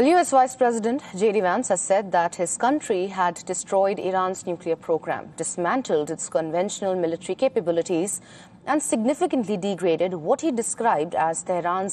Well, US Vice President J.D. Vance has said that his country had destroyed Iran's nuclear program, dismantled its conventional military capabilities, and significantly degraded what he described as Tehran's